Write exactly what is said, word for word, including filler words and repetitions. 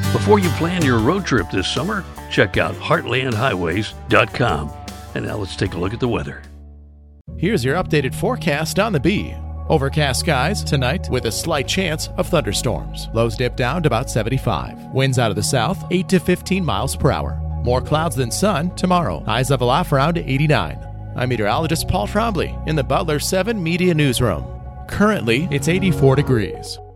Before you plan your road trip this summer, check out heartland highways dot com. And now let's take a look at the weather. Here's your updated forecast on the Bee. Overcast skies tonight with a slight chance of thunderstorms. Lows dip down to about seventy-five. Winds out of the south, eight to fifteen miles per hour. More clouds than sun tomorrow. Highs level off around eighty-nine. I'm meteorologist Paul Trombley in the Butler seven Media Newsroom. Currently, it's eighty-four degrees.